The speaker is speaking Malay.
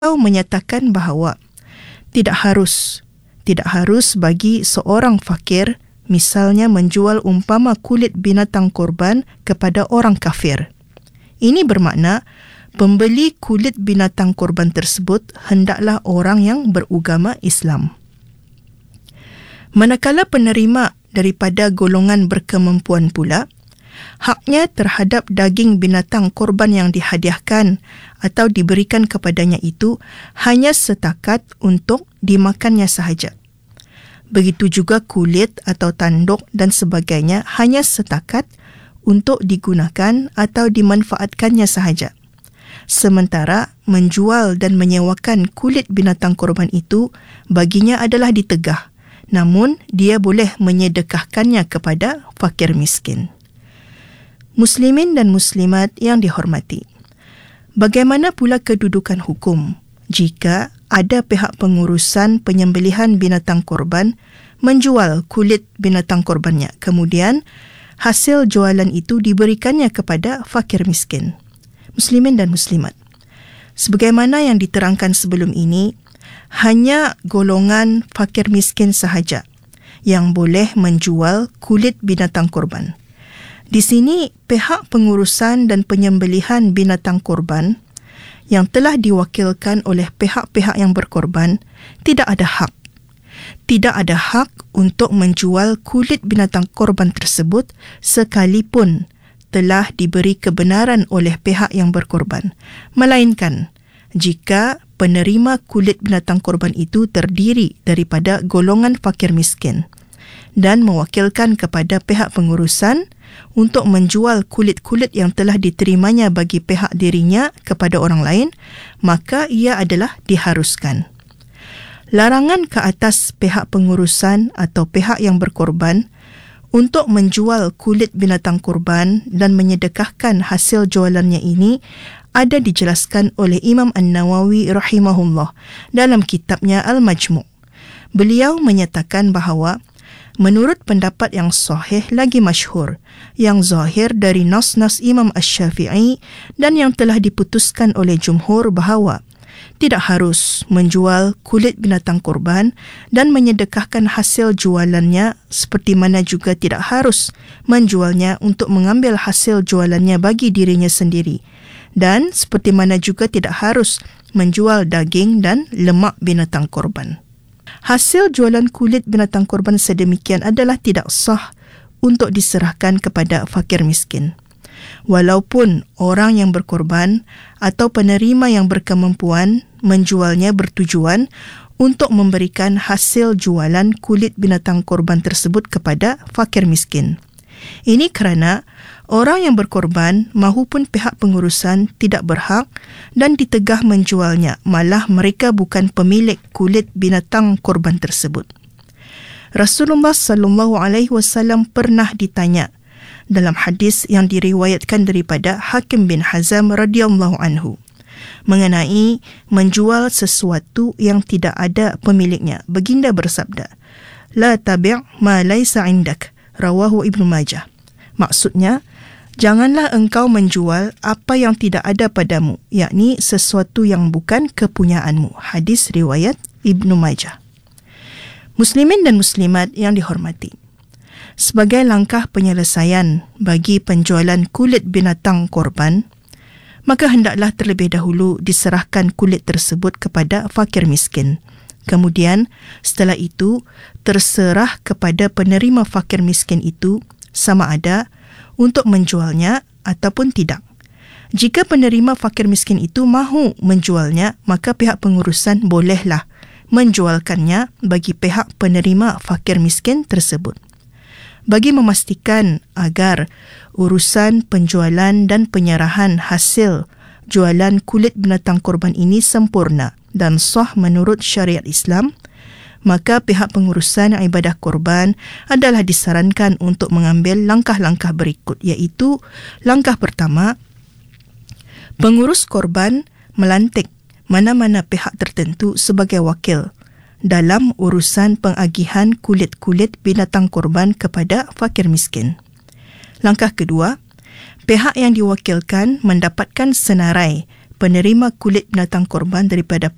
menyatakan bahawa tidak harus bagi seorang fakir misalnya menjual umpama kulit binatang korban kepada orang kafir. Ini bermakna pembeli kulit binatang korban tersebut hendaklah orang yang beragama Islam. Manakala penerima daripada golongan berkemampuan pula, haknya terhadap daging binatang korban yang dihadiahkan atau diberikan kepadanya itu hanya setakat untuk dimakannya sahaja. Begitu juga kulit atau tanduk dan sebagainya hanya setakat untuk digunakan atau dimanfaatkannya sahaja. Sementara menjual dan menyewakan kulit binatang korban itu baginya adalah ditegah, namun dia boleh menyedekahkannya kepada fakir miskin. Muslimin dan muslimat yang dihormati, bagaimana pula kedudukan hukum jika ada pihak pengurusan penyembelihan binatang korban menjual kulit binatang korbannya, kemudian hasil jualan itu diberikannya kepada fakir miskin? Muslimin dan muslimat, sebagaimana yang diterangkan sebelum ini, hanya golongan fakir miskin sahaja yang boleh menjual kulit binatang korban. Di sini, pihak pengurusan dan penyembelihan binatang korban yang telah diwakilkan oleh pihak-pihak yang berkorban tidak ada hak. Tidak ada hak untuk menjual kulit binatang korban tersebut sekalipun telah diberi kebenaran oleh pihak yang berkorban, melainkan jika penerima kulit binatang korban itu terdiri daripada golongan fakir miskin dan mewakilkan kepada pihak pengurusan untuk menjual kulit-kulit yang telah diterimanya bagi pihak dirinya kepada orang lain, maka ia adalah diharuskan. Larangan ke atas pihak pengurusan atau pihak yang berkorban untuk menjual kulit binatang korban dan menyedekahkan hasil jualannya ini ada dijelaskan oleh Imam An-Nawawi rahimahullah dalam kitabnya Al-Majmu'. Beliau menyatakan bahawa menurut pendapat yang sahih lagi masyhur, yang zahir dari nas-nas Imam Asy-Syafi'i dan yang telah diputuskan oleh jumhur bahawa tidak harus menjual kulit binatang korban dan menyedekahkan hasil jualannya, seperti mana juga tidak harus menjualnya untuk mengambil hasil jualannya bagi dirinya sendiri, dan seperti mana juga tidak harus menjual daging dan lemak binatang korban. Hasil jualan kulit binatang korban sedemikian adalah tidak sah untuk diserahkan kepada fakir miskin. Walaupun orang yang berkorban atau penerima yang berkemampuan menjualnya bertujuan untuk memberikan hasil jualan kulit binatang korban tersebut kepada fakir miskin. Ini kerana orang yang berkorban mahupun pihak pengurusan tidak berhak dan ditegah menjualnya, malah mereka bukan pemilik kulit binatang korban tersebut. Rasulullah SAW pernah ditanya dalam hadis yang diriwayatkan daripada Hakim bin Hazam radhiyallahu anhu mengenai menjual sesuatu yang tidak ada pemiliknya. Baginda bersabda, "La tabi' ma laysa 'indak." Rawahu Ibnu Majah. Maksudnya, janganlah engkau menjual apa yang tidak ada padamu, yakni sesuatu yang bukan kepunyaanmu. Hadis riwayat Ibnu Majah. Muslimin dan muslimat yang dihormati, sebagai langkah penyelesaian bagi penjualan kulit binatang korban, maka hendaklah terlebih dahulu diserahkan kulit tersebut kepada fakir miskin. Kemudian, setelah itu, terserah kepada penerima fakir miskin itu sama ada untuk menjualnya ataupun tidak. Jika penerima fakir miskin itu mahu menjualnya, maka pihak pengurusan bolehlah menjualkannya bagi pihak penerima fakir miskin tersebut. Bagi memastikan agar urusan penjualan dan penyerahan hasil jualan kulit binatang korban ini sempurna dan sah menurut syariat Islam, maka pihak pengurusan ibadah korban adalah disarankan untuk mengambil langkah-langkah berikut, iaitu langkah pertama, pengurus korban melantik mana-mana pihak tertentu sebagai wakil dalam urusan pengagihan kulit-kulit binatang korban kepada fakir miskin. Langkah kedua, pihak yang diwakilkan mendapatkan senarai penerima kulit binatang korban daripada